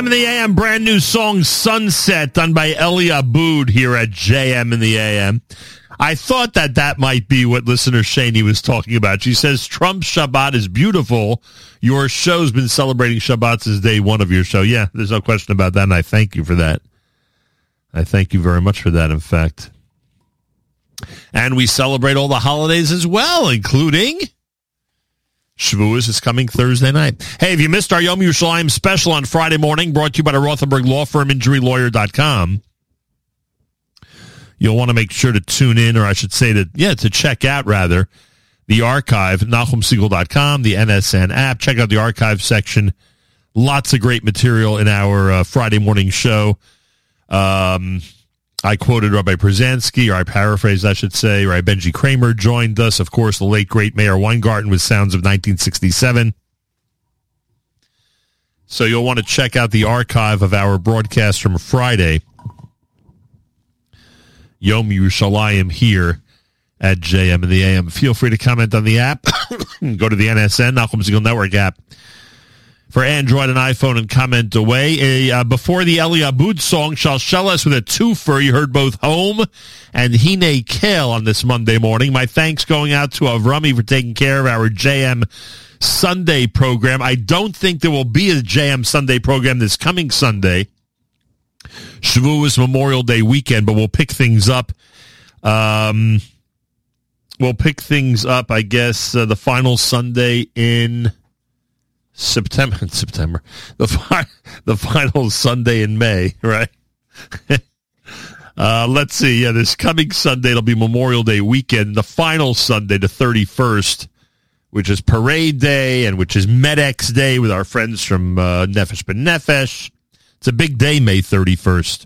In the AM, brand new song Sunset done by Eli Aboud here at JM in the AM. I thought that might be what listener Shani was talking about. She says, Trump's Shabbat is beautiful. Your show's been celebrating Shabbat since day one of your show. Yeah, there's no question about that, and I thank you for that. I thank you very much for that, in fact. And we celebrate all the holidays as well, including Shavuos is coming Thursday night. Hey, if you missed our Yom Yerushalayim special on Friday morning, brought to you by the Rothenberg Law Firm, InjuryLawyer.com, you'll want to make sure to tune in, or I should say to check out, rather, the archive, NachumSegal.com, the NSN app. Check out the archive section. Lots of great material in our Friday morning show. I quoted Rabbi Przansky, or I paraphrased, I should say. Rabbi Benji Kramer joined us. Of course, the late, great Mayor Weingarten with Sounds of 1967. So you'll want to check out the archive of our broadcast from Friday, Yom Yerushalayim, here at JM in the AM. Feel free to comment on the app. Go to the NSN, Nachum Segal Network app, for Android and iPhone, and comment away. Before the Eli Aboud song, Shalsheles with a twofer. You heard both Home and Hine Kale on this Monday morning. My thanks going out to Avrami for taking care of our JM Sunday program. I don't think there will be a JM Sunday program this coming Sunday. Shavuos Memorial Day weekend, but we'll pick things up. I guess, the final Sunday in September. The final Sunday in May, right? Let's see. Yeah, this coming Sunday, it'll be Memorial Day weekend. The final Sunday, the 31st, which is Parade Day and which is Medex Day with our friends from Nefesh B'Nefesh. It's a big day, May 31st.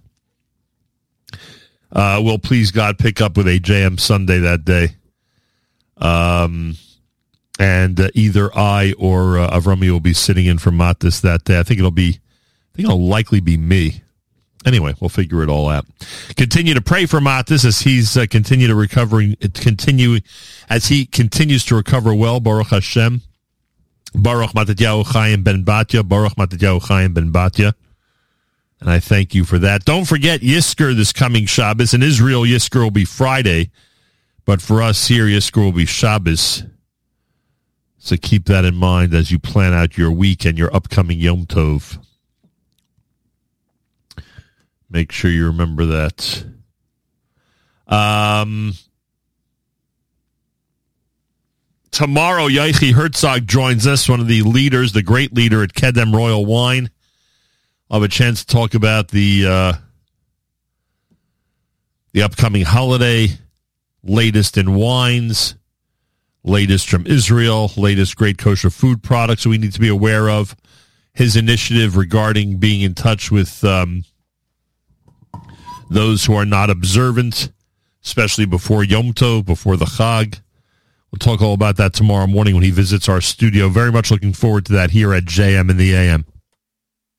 We'll, please God, pick up with a JM Sunday that day. And either I or Avrami will be sitting in for Matis that day. I think it'll likely be me. Anyway, we'll figure it all out. Continue to pray for Matis as he's as he continues to recover well. Baruch Hashem. Baruch Matityahu Chaim ben Batya. Baruch Matityahu Chaim ben Batya. And I thank you for that. Don't forget Yizkor this coming Shabbos. In Israel, Yizkor will be Friday. But for us here, Yizkor will be Shabbos. So keep that in mind as you plan out your week and your upcoming Yom Tov. Make sure you remember that. Tomorrow, Yochi Herzog joins us, one of the leaders, the great leader at Kedem Royal Wine. I'll have a chance to talk about the upcoming holiday, latest in wines, latest from Israel, latest great kosher food products we need to be aware of. His initiative regarding being in touch with those who are not observant, especially before Yom Tov, before the Chag. We'll talk all about that tomorrow morning when he visits our studio. Very much looking forward to that here at JM in the AM.